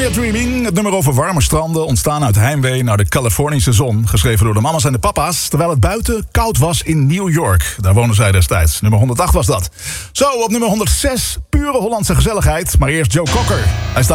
California Dreaming, het nummer over warme stranden, ontstaan uit heimwee naar de Californische zon. Geschreven door de mama's en de papa's, terwijl het buiten koud was in New York. Daar wonen zij destijds. Nummer 108 was dat. Zo, op nummer 106, pure Hollandse gezelligheid. Maar eerst Joe Cocker. Hij staat